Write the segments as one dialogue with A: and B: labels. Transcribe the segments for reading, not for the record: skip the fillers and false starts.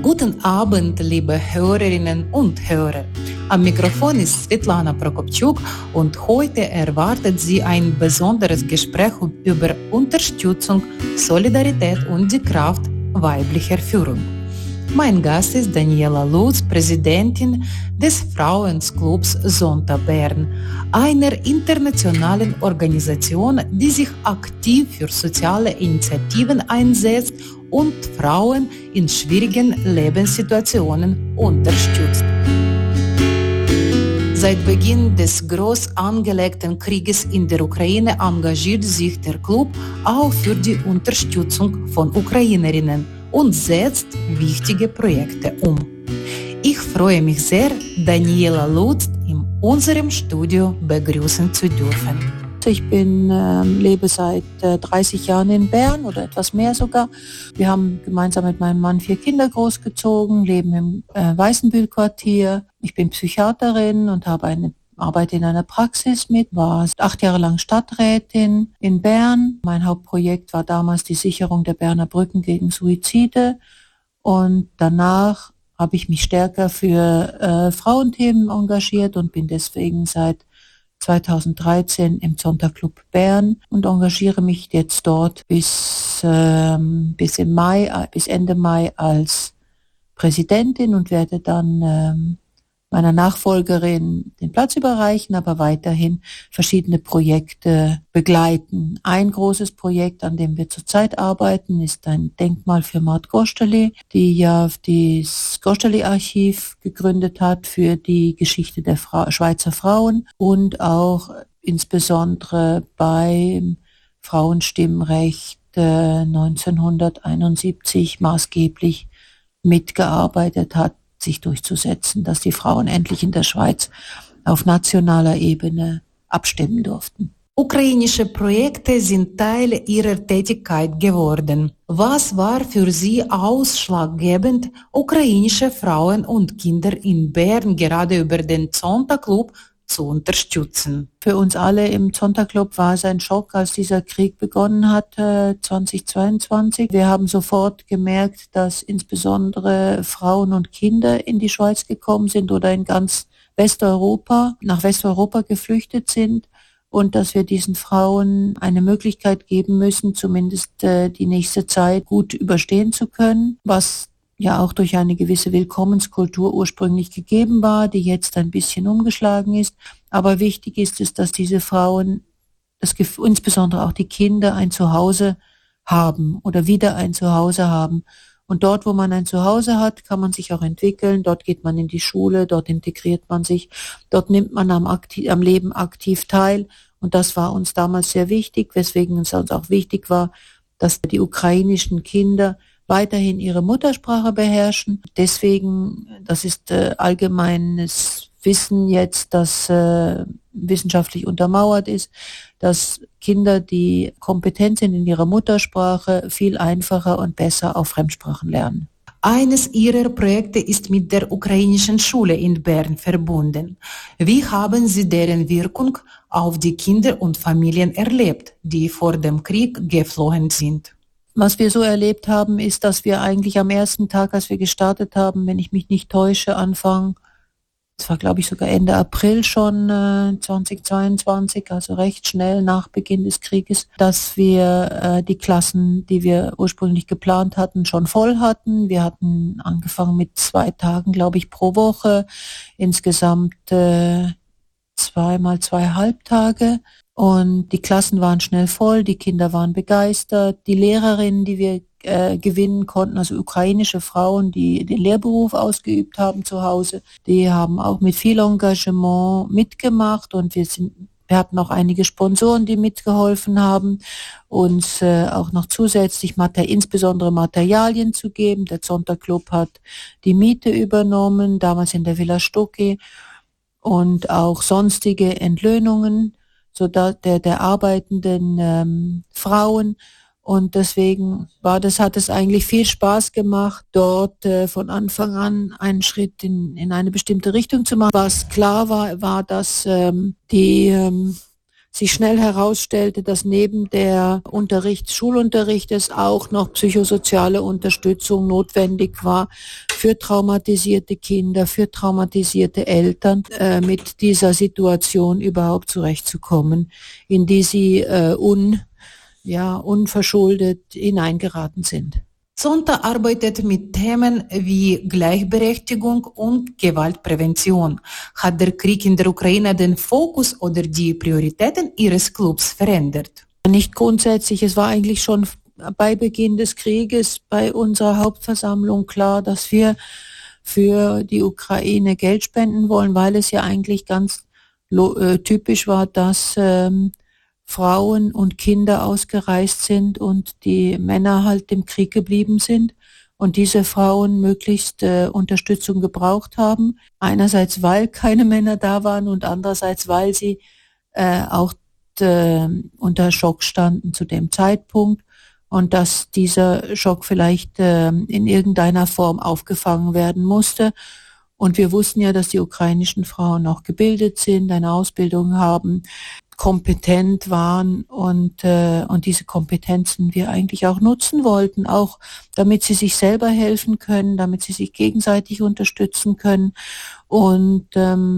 A: Guten Abend, liebe Hörerinnen und Hörer. Am Mikrofon ist Svetlana Prokopchuk und heute erwartet Sie ein besonderes Gespräch über Unterstützung, Solidarität und die Kraft weiblicher Führung. Mein Gast ist Daniela Lutz, Präsidentin des Frauenclubs Zonta Bern, einer internationalen Organisation, die sich aktiv für soziale Initiativen einsetzt und Frauen in schwierigen Lebenssituationen unterstützt. Seit Beginn des groß angelegten Krieges in der Ukraine engagiert sich der Club auch für die Unterstützung von Ukrainerinnen und setzt wichtige Projekte um. Ich freue mich sehr, Daniela Lutz in unserem Studio begrüßen zu dürfen.
B: Ich lebe seit 30 Jahren in Bern oder etwas mehr sogar. Wir haben gemeinsam mit meinem Mann 4 Kinder großgezogen, leben im Weißenbühl-Quartier. Ich bin Psychiaterin und arbeite in einer Praxis mit, war 8 Jahre lang Stadträtin in Bern. Mein Hauptprojekt war damals die Sicherung der Berner Brücken gegen Suizide. Und danach habe ich mich stärker für Frauenthemen engagiert und bin deswegen seit 2013 im Zonta Club Bern und engagiere mich jetzt dort bis Ende Mai als Präsidentin und werde dann meiner Nachfolgerin den Platz überreichen, aber weiterhin verschiedene Projekte begleiten. Ein großes Projekt, an dem wir zurzeit arbeiten, ist ein Denkmal für Mart Gosteli, die ja das Gosteli-Archiv gegründet hat für die Geschichte der Schweizer Frauen und auch insbesondere beim Frauenstimmrecht 1971 maßgeblich mitgearbeitet hat, sich durchzusetzen, dass die Frauen endlich in der Schweiz auf nationaler Ebene abstimmen durften.
A: Ukrainische Projekte sind Teil Ihrer Tätigkeit geworden. Was war für Sie ausschlaggebend, ukrainische Frauen und Kinder in Bern gerade über den Zonta Club zu unterstützen?
B: Für uns alle im Zonta Club war es ein Schock, als dieser Krieg begonnen hat, 2022. Wir haben sofort gemerkt, dass insbesondere Frauen und Kinder in die Schweiz gekommen sind oder in ganz nach Westeuropa geflüchtet sind und dass wir diesen Frauen eine Möglichkeit geben müssen, zumindest die nächste Zeit gut überstehen zu können, was ja auch durch eine gewisse Willkommenskultur ursprünglich gegeben war, die jetzt ein bisschen umgeschlagen ist. Aber wichtig ist es, dass diese Frauen, insbesondere auch die Kinder, ein Zuhause haben oder wieder ein Zuhause haben. Und dort, wo man ein Zuhause hat, kann man sich auch entwickeln. Dort geht man in die Schule, dort integriert man sich, dort nimmt man am Leben aktiv teil. Und das war uns damals sehr wichtig, weswegen es uns auch wichtig war, dass die ukrainischen Kinder weiterhin ihre Muttersprache beherrschen. Deswegen, das ist allgemeines Wissen jetzt, das wissenschaftlich untermauert ist, dass Kinder, die kompetent sind in ihrer Muttersprache, viel einfacher und besser auch Fremdsprachen lernen.
A: Eines Ihrer Projekte ist mit der ukrainischen Schule in Bern verbunden. Wie haben Sie deren Wirkung auf die Kinder und Familien erlebt, die vor dem Krieg geflohen sind?
B: Was wir so erlebt haben, ist, dass wir eigentlich am ersten Tag, als wir gestartet haben, wenn ich mich nicht täusche, es war glaube ich sogar Ende April schon 2022, also recht schnell nach Beginn des Krieges, dass wir die Klassen, die wir ursprünglich geplant hatten, schon voll hatten. Wir hatten angefangen mit 2 Tagen, glaube ich, pro Woche, insgesamt 2 mal 2 Halbtage. Und die Klassen waren schnell voll, die Kinder waren begeistert, die Lehrerinnen, die wir gewinnen konnten, also ukrainische Frauen, die den Lehrberuf ausgeübt haben zu Hause, die haben auch mit viel Engagement mitgemacht und wir hatten auch einige Sponsoren, die mitgeholfen haben, uns auch noch zusätzlich insbesondere Materialien zu geben. Der Zonta Club hat die Miete übernommen, damals in der Villa Stucki, und auch sonstige Entlöhnungen der arbeitenden Frauen. Und deswegen hat es eigentlich viel Spaß gemacht, dort von Anfang an einen Schritt in eine bestimmte Richtung zu machen. Was klar war, dass sich schnell herausstellte, dass neben der Schulunterrichtes auch noch psychosoziale Unterstützung notwendig war für traumatisierte Kinder, für traumatisierte Eltern, mit dieser Situation überhaupt zurechtzukommen, in die sie unverschuldet hineingeraten sind.
A: Zonta arbeitet mit Themen wie Gleichberechtigung und Gewaltprävention. Hat der Krieg in der Ukraine den Fokus oder die Prioritäten Ihres Clubs verändert?
B: Nicht grundsätzlich. Es war eigentlich schon bei Beginn des Krieges bei unserer Hauptversammlung klar, dass wir für die Ukraine Geld spenden wollen, weil es ja eigentlich ganz typisch war, dass Frauen und Kinder ausgereist sind und die Männer halt im Krieg geblieben sind und diese Frauen möglichst Unterstützung gebraucht haben. Einerseits, weil keine Männer da waren und andererseits, weil sie auch unter Schock standen zu dem Zeitpunkt und dass dieser Schock vielleicht in irgendeiner Form aufgefangen werden musste. Und wir wussten ja, dass die ukrainischen Frauen auch gebildet sind, eine Ausbildung haben, kompetent waren und diese Kompetenzen wir eigentlich auch nutzen wollten, auch damit sie sich selber helfen können, damit sie sich gegenseitig unterstützen können. Und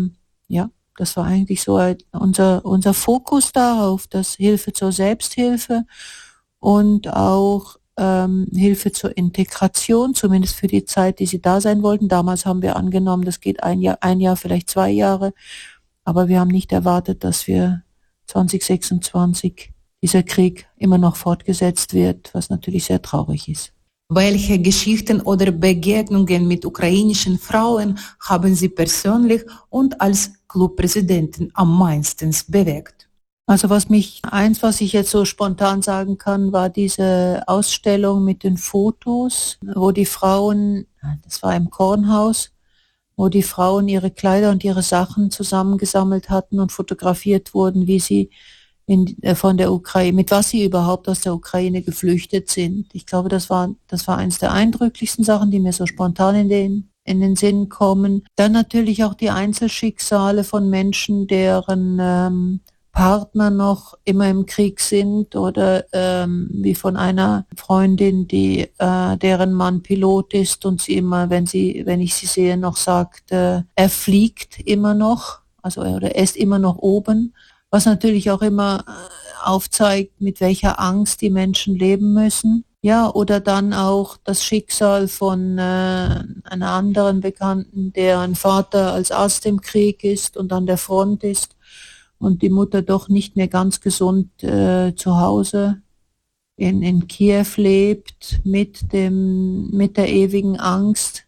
B: das war eigentlich so unser Fokus darauf, dass Hilfe zur Selbsthilfe und auch Hilfe zur Integration, zumindest für die Zeit, die sie da sein wollten. Damals haben wir angenommen, das geht ein Jahr, vielleicht 2 Jahre, aber wir haben nicht erwartet, dass wir 2026 dieser Krieg immer noch fortgesetzt wird, was natürlich sehr traurig ist.
A: Welche Geschichten oder Begegnungen mit ukrainischen Frauen haben Sie persönlich und als Clubpräsidentin am meisten bewegt?
B: Also was ich jetzt so spontan sagen kann, war diese Ausstellung mit den Fotos, wo die Frauen, das war im Kornhaus, wo die Frauen ihre Kleider und ihre Sachen zusammengesammelt hatten und fotografiert wurden, wie sie von der Ukraine, mit was sie überhaupt aus der Ukraine geflüchtet sind. Ich glaube, das war eines der eindrücklichsten Sachen, die mir so spontan in den Sinn kommen. Dann natürlich auch die Einzelschicksale von Menschen, deren Partner noch immer im Krieg sind oder wie von einer Freundin, deren Mann Pilot ist und sie immer, wenn ich sie sehe, noch sagt, er fliegt immer noch, oder er ist immer noch oben, was natürlich auch immer aufzeigt, mit welcher Angst die Menschen leben müssen. Ja, oder dann auch das Schicksal von einer anderen Bekannten, deren Vater als Arzt im Krieg ist und an der Front ist und die Mutter doch nicht mehr ganz gesund zu Hause in Kiew lebt mit der ewigen Angst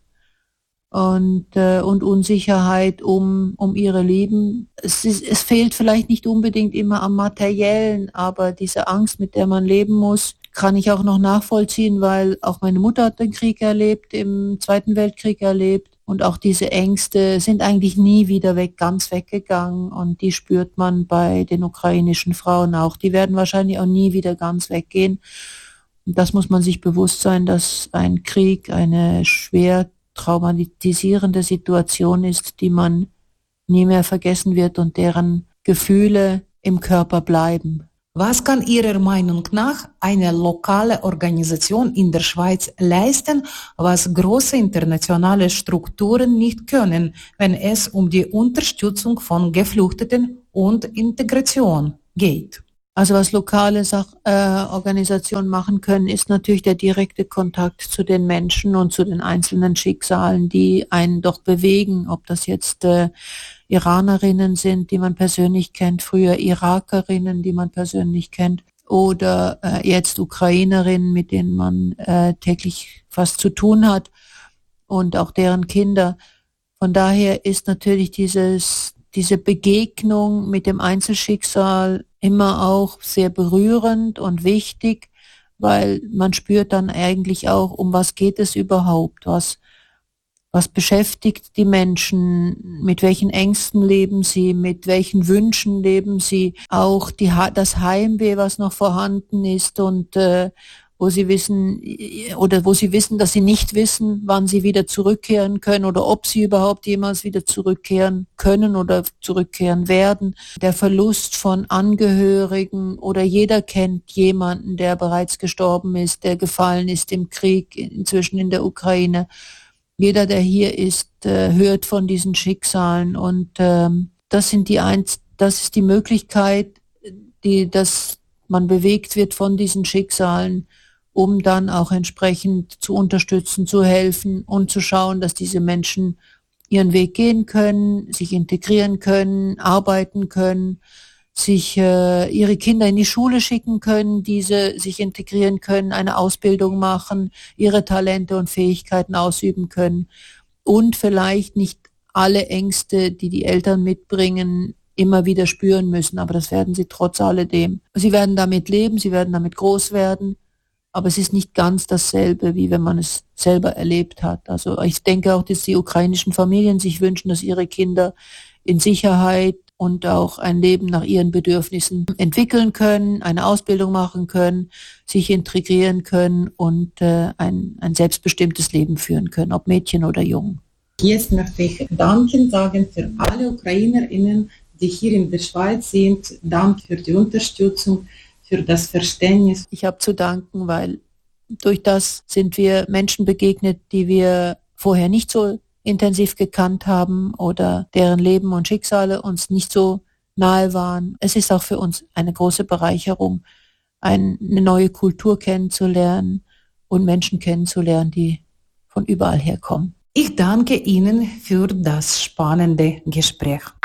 B: und Unsicherheit um ihre Lieben. Es fehlt vielleicht nicht unbedingt immer am Materiellen, aber diese Angst, mit der man leben muss, kann ich auch noch nachvollziehen, weil auch meine Mutter hat den Krieg erlebt, im Zweiten Weltkrieg erlebt. Und auch diese Ängste sind eigentlich nie wieder ganz weggegangen. Und die spürt man bei den ukrainischen Frauen auch. Die werden wahrscheinlich auch nie wieder ganz weggehen. Und das muss man sich bewusst sein, dass ein Krieg eine schwer traumatisierende Situation ist, die man nie mehr vergessen wird und deren Gefühle im Körper bleiben.
A: Was kann Ihrer Meinung nach eine lokale Organisation in der Schweiz leisten, was große internationale Strukturen nicht können, wenn es um die Unterstützung von Geflüchteten und Integration geht?
B: Also was lokale Organisationen machen können, ist natürlich der direkte Kontakt zu den Menschen und zu den einzelnen Schicksalen, die einen doch bewegen, ob das jetzt Iranerinnen sind, die man persönlich kennt, früher Irakerinnen, die man persönlich kennt, oder jetzt Ukrainerinnen, mit denen man täglich fast zu tun hat und auch deren Kinder. Von daher ist natürlich diese Begegnung mit dem Einzelschicksal immer auch sehr berührend und wichtig, weil man spürt dann eigentlich auch, um was geht es überhaupt, was beschäftigt die Menschen, mit welchen Ängsten leben sie, mit welchen Wünschen leben sie, auch das Heimweh, was noch vorhanden ist und wo sie wissen oder wo sie wissen, dass sie nicht wissen, wann sie wieder zurückkehren können oder ob sie überhaupt jemals wieder zurückkehren können oder zurückkehren werden. Der Verlust von Angehörigen oder jeder kennt jemanden, der bereits gestorben ist, der gefallen ist im Krieg, inzwischen in der Ukraine. Jeder, der hier ist, hört von diesen Schicksalen und das ist die Möglichkeit, dass man bewegt wird von diesen Schicksalen, um dann auch entsprechend zu unterstützen, zu helfen und zu schauen, dass diese Menschen ihren Weg gehen können, sich integrieren können, arbeiten können, sich ihre Kinder in die Schule schicken können, diese sich integrieren können, eine Ausbildung machen, ihre Talente und Fähigkeiten ausüben können und vielleicht nicht alle Ängste, die die Eltern mitbringen, immer wieder spüren müssen, aber das werden sie trotz alledem. Sie werden damit leben, sie werden damit groß werden, aber es ist nicht ganz dasselbe, wie wenn man es selber erlebt hat. Also ich denke auch, dass die ukrainischen Familien sich wünschen, dass ihre Kinder in Sicherheit und auch ein Leben nach ihren Bedürfnissen entwickeln können, eine Ausbildung machen können, sich integrieren können und ein selbstbestimmtes Leben führen können, ob Mädchen oder Jungen.
A: Jetzt möchte ich Danke sagen für alle UkrainerInnen, die hier in der Schweiz sind. Danke für die Unterstützung, für das Verständnis.
B: Ich habe zu danken, weil durch das sind wir Menschen begegnet, die wir vorher nicht so intensiv gekannt haben oder deren Leben und Schicksale uns nicht so nahe waren. Es ist auch für uns eine große Bereicherung, eine neue Kultur kennenzulernen und Menschen kennenzulernen, die von überall herkommen.
A: Ich danke Ihnen für das spannende Gespräch.